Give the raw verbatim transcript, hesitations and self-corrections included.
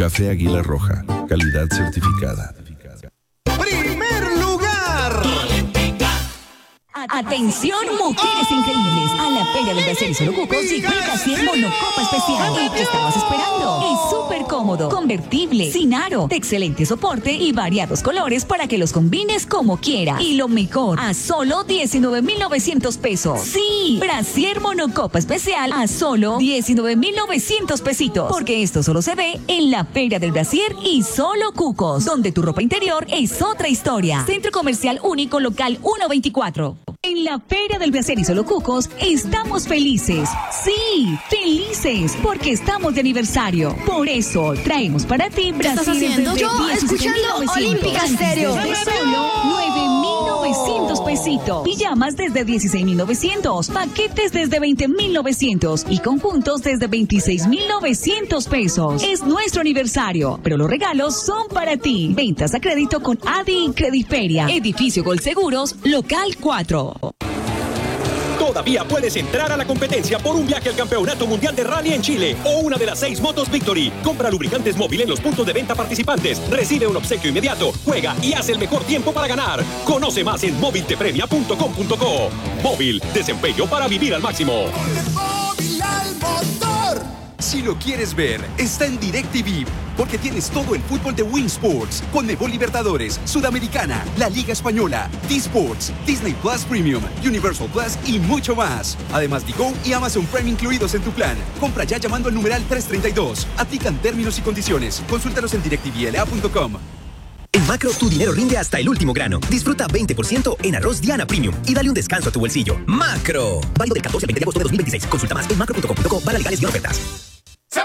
Café Águila Roja, calidad certificada. ¡Primer lugar! Atención, mujeres increíbles. A la Feria del Brasier y Solo Cucos llegó el Brasier Monocopa Especial. ¿Y qué estabas esperando? Es súper cómodo, convertible, sin aro, de excelente soporte y variados colores para que los combines como quieras. Y lo mejor, a solo diecinueve mil novecientos pesos. Sí, Brasier Monocopa Especial a solo diecinueve mil novecientos pesitos. Porque esto solo se ve en la Feria del Brasier y Solo Cucos, donde tu ropa interior es otra historia. Centro Comercial Único Local ciento veinticuatro. En la Feria del Brasier y Solo Cucos estamos felices. Sí, felices, porque estamos de aniversario. Por eso traemos para ti Brasier desde Yo escuchando Olímpica Estéreo. De solo nueve mil novecientos pesitos. Pijamas desde dieciséis mil novecientos. Paquetes desde veinte mil novecientos. Y conjuntos desde veintiséis mil novecientos pesos. Es nuestro aniversario, pero los regalos son para ti. Ventas a crédito con Adi y Crediferia. Edificio Gol Seguros, local cuatro. Todavía puedes entrar a la competencia por un viaje al Campeonato Mundial de Rally en Chile o una de las seis motos Victory. Compra lubricantes móvil en los puntos de venta participantes, recibe un obsequio inmediato, juega y haz el mejor tiempo para ganar. Conoce más en móvil te premia punto com punto co. Móvil, desempeño para vivir al máximo. ¡Móvil al motor! Si lo quieres ver, está en DirecTV, porque tienes todo el fútbol de Win Sports, Conmebol Libertadores, Sudamericana, la Liga Española, T-Sports, Disney Plus Premium, Universal Plus y mucho más. Además, Digo y Amazon Prime incluidos en tu plan. Compra ya llamando al numeral trescientos treinta y dos. Aplican términos y condiciones. Consúltalos en direct t v l a punto com. En Macro, tu dinero rinde hasta el último grano. Disfruta veinte por ciento en arroz Diana Premium y dale un descanso a tu bolsillo. Macro. Válido del catorce al veinte de agosto de dos mil veintiséis. Consulta más en macro punto com punto co. Para legales y ofertas.